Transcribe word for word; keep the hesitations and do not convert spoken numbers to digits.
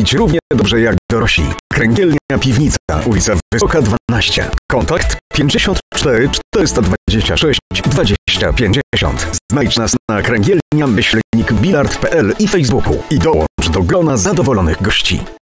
bawić równie dobrze jak dorośli. Kręgielnia Piwnica, ulica Wysoka dwanaście. Kontakt pięćdziesiąt cztery czterysta dwadzieścia sześć dwadzieścia pięćdziesiąt. Znajdź nas na kręgielnia myślnik bilard kropka p l i Facebooku i dołącz do grona zadowolonych gości.